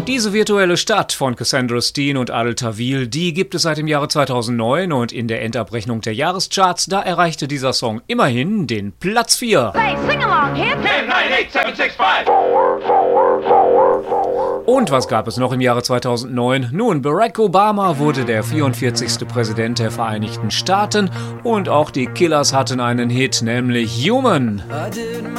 Diese virtuelle Stadt von Cassandra Steen und Adel Tawil, die gibt es seit dem Jahre 2009 und in der Endabrechnung der Jahrescharts, da erreichte dieser Song immerhin den Platz 4. Say, sing along, kids. 10, 9, 8, 7, 6, 5. Und was gab es noch im Jahre 2009? Nun, Barack Obama wurde der 44. Präsident der Vereinigten Staaten und auch die Killers hatten einen Hit, nämlich Human.